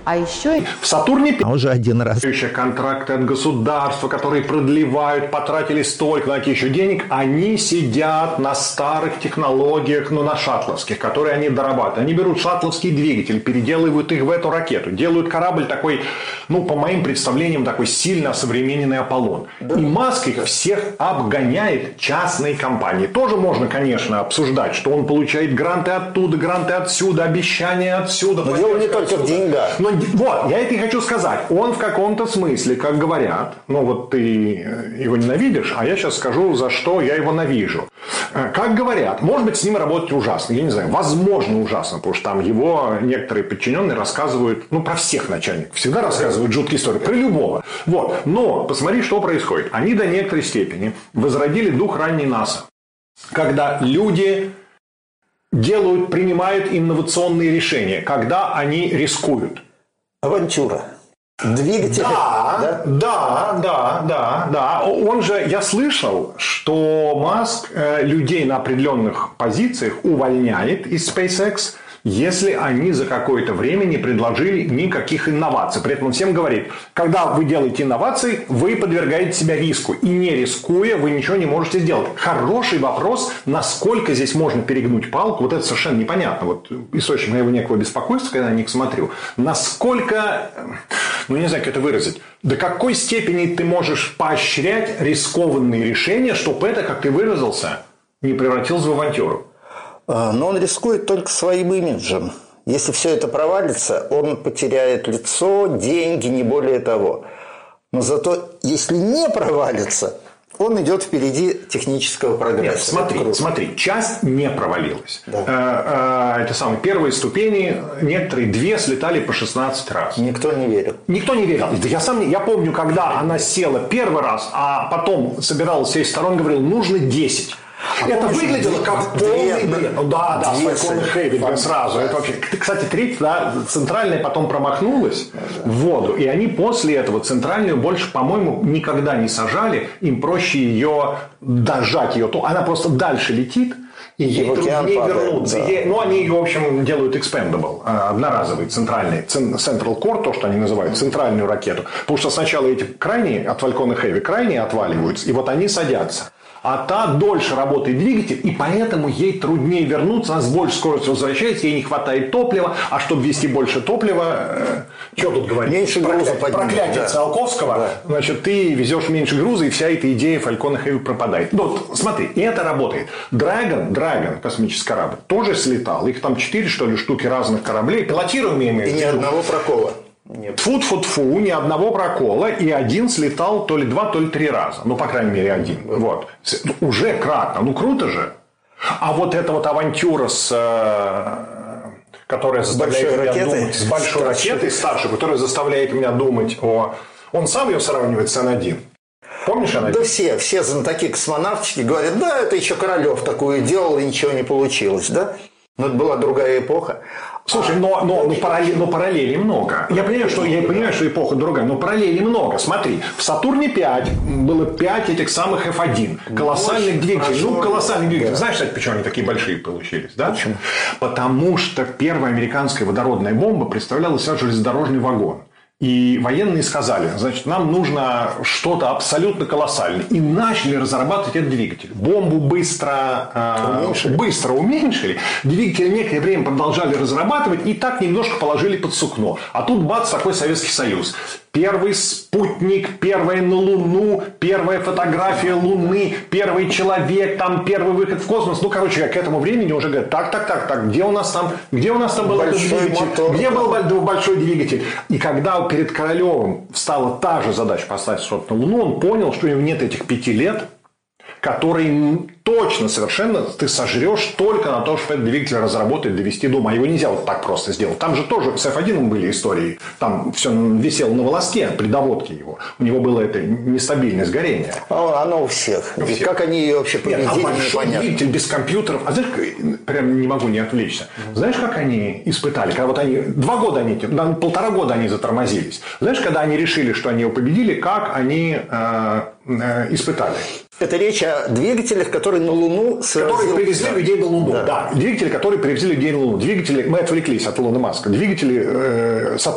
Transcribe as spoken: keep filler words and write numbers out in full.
А еще в Сатурне А уже один раз. контракты от государства, которые продлевают, потратили столько, на какие еще денег, они сидят на старых технологиях, ну, на шаттловских, которые они дорабатывают. Они берут шаттловский двигатель, переделывают их в эту ракету, делают корабль такой, ну, по моим представлениям, такой сильно осовремененный Аполлон. Да. И Маск их всех обгоняет частные компании. Тоже можно, конечно, обсуждать, что он получает гранты оттуда, гранты отсюда, обещания отсюда. Но дело не только в деньгах. Но, вот, я это и хочу сказать. Он в каком-то смысле, как говорят, ну вот ты его ненавидишь, а я сейчас скажу, за что я его ненавижу. Как говорят, может быть, с ним работать ужасно. Я не знаю, возможно, ужасно, потому что там его некоторые подчиненные рассказывают, ну, про всех начальников. Всегда рассказывают жуткие истории, про любого. Вот. Но посмотри, что происходит. Они до некоторой степени возродили дух ранней НАСА. Когда люди делают, принимают инновационные решения, когда они рискуют. Авантюра. Двигатель. Да, да, да, да, да. Он же, я слышал, что Маск э, людей на определенных позициях увольняет из SpaceX, если они за какое-то время не предложили никаких инноваций. При этом он всем говорит, когда вы делаете инновации, вы подвергаете себя риску. И не рискуя, вы ничего не можете сделать. Хороший вопрос, насколько здесь можно перегнуть палку. Вот это совершенно непонятно. Вот источник моего некого беспокойства, когда я на них смотрю. Насколько, ну не знаю, как это выразить, до какой степени ты можешь поощрять рискованные решения, чтобы это, как ты выразился, не превратилось в авантюру. Но он рискует только своим имиджем. Если все это провалится, он потеряет лицо, деньги, не более того. Но зато, если не провалится, он идет впереди технического прогресса. Нет, смотри, смотри, часть не провалилась. Да. Это самые первые ступени, некоторые две слетали по шестнадцать раз. Никто не верил. Никто не верил. Я сам, я помню, когда она села первый раз, а потом собиралась сесть сторон, говорил, нужно десять. А это выглядело как полный бред. Ну да, да, с Falcon Heavy сразу. Это вообще... Кстати, третья, да, центральная потом промахнулась в воду. И они после этого центральную больше, по-моему, никогда не сажали. Им проще ее дожать. Ее. Она просто дальше летит. И ей труднее вернуться. Да. Ей, ну, они ее, в общем, делают expendable. Одноразовый, центральный. Central Core, то, что они называют, центральную ракету. Потому что сначала эти крайние, от Falcon Heavy, крайние отваливаются. И вот они садятся. А та дольше работает двигатель, и поэтому ей труднее вернуться, она с большей скоростью возвращается, ей не хватает топлива, а чтобы вести больше топлива, э, что тут говорить? Меньше груза поднимет. Проклятие да. Циолковского, да. Значит, ты везешь меньше груза, и вся эта идея Falcon Heavy пропадает. Ну, вот, смотри, и это работает. Dragon, Dragon, космический корабль, тоже слетал. Их там четыре, что ли, штуки разных кораблей, пилотируемые. И ни одного прокола. Тьфу-тьфу-тьфу, ни одного прокола, и один слетал то ли два, то ли три раза. Ну, по крайней мере, один. Вот. Уже кратно. Ну, круто же. А вот эта вот авантюра, с, которая заставляет меня ракетой, думать... С большой старшей. ракетой, старшей, которая заставляет меня думать о... Он сам ее сравнивает с эн один. Помнишь эн один? Да все, все знатоки космонавтики говорят, да, это еще Королев такую делал, и ничего не получилось, да? Но это была другая эпоха. Слушай, но, но, но, параллель, но параллелей много. Я понимаю, что, я понимаю, что эпоха другая, но параллелей много. Смотри, в Сатурне пять было пять этих самых эф один. Колоссальных двигателей. Ну, колоссальных двигателей. Да. Знаешь, кстати, почему они такие большие получились? Да? Почему? Потому что первая американская водородная бомба представляла из себя железнодорожный вагон. И военные сказали, значит, нам нужно что-то абсолютно колоссальное. И начали разрабатывать этот двигатель. Бомбу быстро, э, уменьшили. быстро уменьшили. Двигатели некоторое время продолжали разрабатывать. И так немножко положили под сукно. А тут бац, такой Советский Союз. Первый спутник, первая на Луну, первая фотография Луны, первый человек, там первый выход в космос. Ну, короче, к этому времени уже говорят, так, так, так, так, где у нас там, где у нас там был этот двигатель? Мотор. Где был большой двигатель? И когда перед Королевым встала та же задача поставить что-то на Луну, он понял, что у него нет этих пяти лет, которые точно совершенно ты сожрешь только на то, что этот двигатель разработать, довести до ума. Его нельзя вот так просто сделать. Там же тоже с эф один были истории. Там все висело на волоске при доводке его. У него было это нестабильность горения. Оно у всех. У всех. Как они ее вообще победили, Нет, а большой непонятно. Двигатель без компьютеров. А знаешь, прям не могу не отвлечься. Mm-hmm. Знаешь, как они испытали? Когда вот они, два года они, полтора года они затормозились. Знаешь, когда они решили, что они его победили, как они э, э, испытали? Это речь о двигателях, которые на Луну... Которые привезли да. людей на Луну. Да. Да. Двигатели, которые привезли людей на Луну. Двигатели... Мы отвлеклись от Илона Маска. Двигатели... Э,